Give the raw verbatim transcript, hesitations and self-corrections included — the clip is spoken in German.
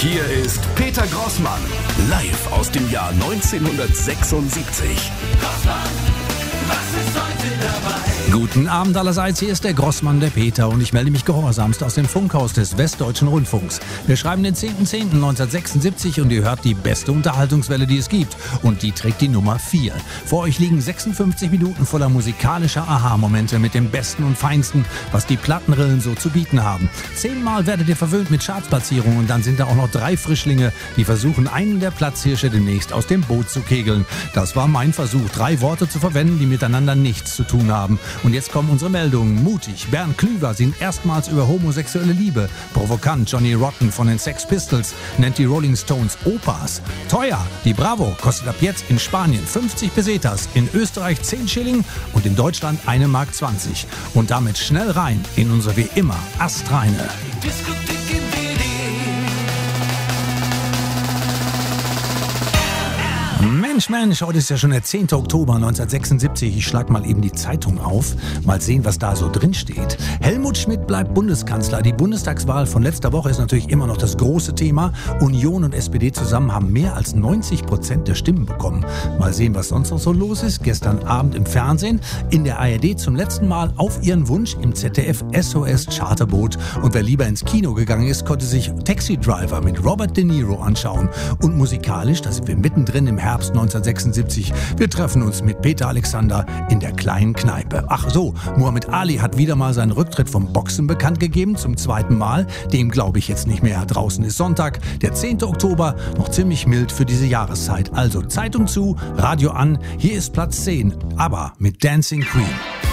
Hier ist Peter Grossmann, live aus dem Jahr neunzehnhundertsechsundsiebzig. Grossmann, was ist heute dabei? Guten Abend allerseits, hier ist der Grossmann, der Peter, und ich melde mich gehorsamst aus dem Funkhaus des Westdeutschen Rundfunks. Wir schreiben den zehnten zehnten neunzehnhundertsechsundsiebzig und ihr hört die beste Unterhaltungswelle, die es gibt, und die trägt die Nummer vier. Vor euch liegen sechsundfünfzig Minuten voller musikalischer Aha-Momente mit dem Besten und Feinsten, was die Plattenrillen so zu bieten haben. Zehnmal werdet ihr verwöhnt mit Chartsplatzierungen und dann sind da auch noch drei Frischlinge, die versuchen, einen der Platzhirsche demnächst aus dem Boot zu kegeln. Das war mein Versuch, drei Worte zu verwenden, die miteinander nichts zu tun haben. Und jetzt kommen unsere Meldungen. Mutig, Bernd Klüver singt erstmals über homosexuelle Liebe. Provokant, Johnny Rotten von den Sex Pistols nennt die Rolling Stones Opas. Teuer, die Bravo kostet ab jetzt in Spanien fünfzig Pesetas, in Österreich zehn Schilling und in Deutschland eine Mark zwanzig. Und damit schnell rein in unsere wie immer astreine Diskothek in B D. Mensch, Mensch, heute ist ja schon der zehnte Oktober neunzehnhundertsechsundsiebzig. Ich schlag mal eben die Zeitung auf, mal sehen, was da so drin steht. Helmut Schmidt bleibt Bundeskanzler. Die Bundestagswahl von letzter Woche ist natürlich immer noch das große Thema. Union und S P D zusammen haben mehr als neunzig Prozent der Stimmen bekommen. Mal sehen, was sonst noch so los ist. Gestern Abend im Fernsehen, in der A R D zum letzten Mal auf ihren Wunsch im Z D F S O S Charterboot. Und wer lieber ins Kino gegangen ist, konnte sich Taxi Driver mit Robert De Niro anschauen. Und musikalisch, da sind wir mittendrin im Herbst neunzehnhundertsechsundsiebzig. Wir treffen uns mit Peter Alexander in der kleinen Kneipe. Ach so, Muhammad Ali hat wieder mal seinen Rücktritt vom Boxen bekannt gegeben, zum zweiten Mal. Dem glaube ich jetzt nicht mehr. Draußen ist Sonntag, der zehnte Oktober, noch ziemlich mild für diese Jahreszeit. Also Zeitung zu, Radio an, hier ist Platz zehn, aber mit Dancing Queen.